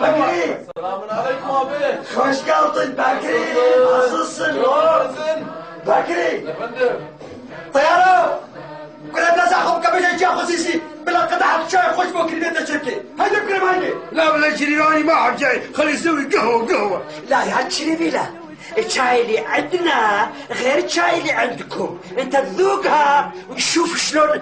بكري. السلام عليكم ابي. خوش geldin بكري. Nasılsın oğlum? بكري. يا فندم. طيارة. كنا بلا زاخم كبير جا خصيصي بلا قطعة شاي خوش بكري بيت الشركة. هيدا بكري هيدا. لا ولا شريراني ما عم جاي، خلي يسوي قهوة. لا يا شريبي لا. الشاي اللي عندنا غير الشاي اللي عندكم. انت تذوقها وتشوف شلون